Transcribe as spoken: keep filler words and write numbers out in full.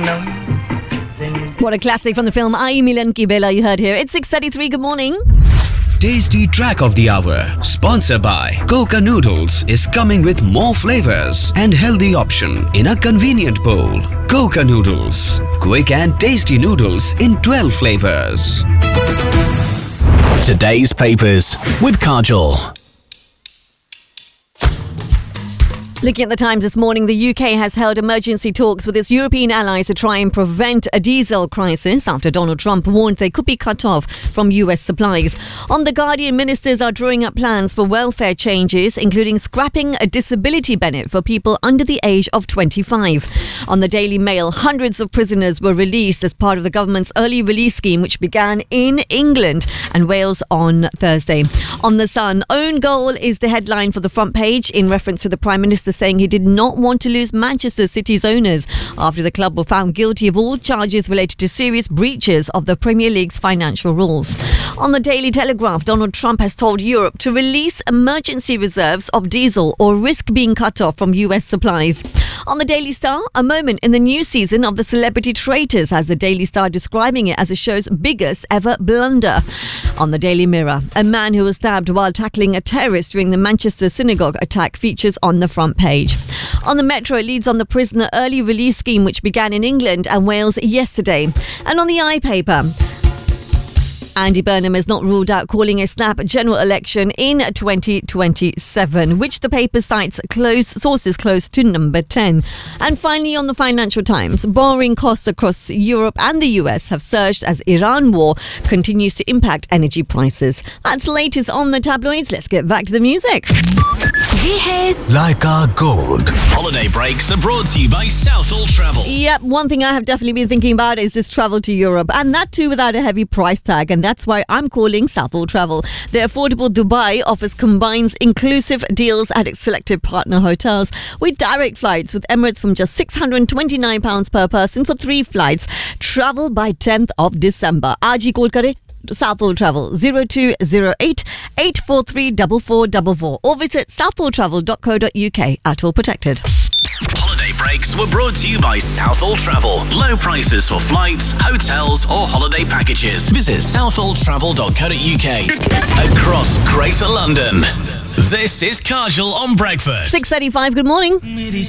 What a classic from the film Ai Milan Ki Bela you heard here. It's six thirty-three. Good morning. Tasty Track of the Hour, sponsored by Coca Noodles, is coming with more flavors and healthy option in a convenient bowl. Coca Noodles, quick and tasty noodles in twelve flavors. Today's papers with Kajol. Looking at the Times this morning, the U K has held emergency talks with its European allies to try and prevent a diesel crisis after Donald Trump warned they could be cut off from U S supplies. On The Guardian, ministers are drawing up plans for welfare changes, including scrapping a disability benefit for people under the age of twenty-five. On the Daily Mail, hundreds of prisoners were released as part of the government's early release scheme, which began in England and Wales on Thursday. On The Sun, own goal is the headline for the front page in reference to the Prime Minister saying he did not want to lose Manchester City's owners after the club were found guilty of all charges related to serious breaches of the Premier League's financial rules. On the Daily Telegraph, Donald Trump has told Europe to release emergency reserves of diesel or risk being cut off from U S supplies. On the Daily Star, a moment in the new season of The Celebrity Traitors, as the Daily Star describing it as the show's biggest ever blunder. On the Daily Mirror, a man who was stabbed while tackling a terrorist during the Manchester synagogue attack features on the front page. On the Metro, it leads on the prisoner early release scheme which began in England and Wales yesterday. And on the iPaper, Andy Burnham has not ruled out calling a snap general election in twenty twenty-seven, which the paper cites close sources close to number ten. And finally, on the Financial Times, borrowing costs across Europe and the U S have surged as Iran war continues to impact energy prices. That's the latest on the tabloids. Let's get back to the music. Leica Gold. Holiday breaks are brought to you by Southall Travel. Yep, one thing I have definitely been thinking about is this travel to Europe, and that too without a heavy price tag, and that's why I'm calling Southall Travel. The affordable Dubai offers combines inclusive deals at its selected partner hotels with direct flights with Emirates from just six hundred twenty-nine pounds per person for three flights. Travel by tenth of December. Aaj hi call kare Southall Travel zero two zero eight, eight four three four four four four or visit southall travel dot co dot uk. At all protected. Holiday breaks were brought to you by Southall Travel. Low prices for flights, hotels or holiday packages. Visit southall travel dot co dot uk. Across Greater London, this is Kajol on Breakfast. six thirty-five, good morning.